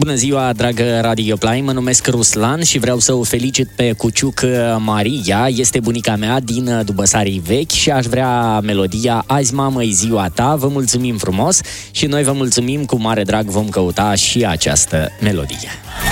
Bună ziua, dragă Radio Play, mă numesc Ruslan și vreau să o felicit pe cuciuc Maria. Este bunica mea din Dubăsarii Vechi și aș vrea melodia Azi, mamă, e ziua ta. Vă mulțumim frumos și noi vă mulțumim, cu mare drag vom căuta și această melodie.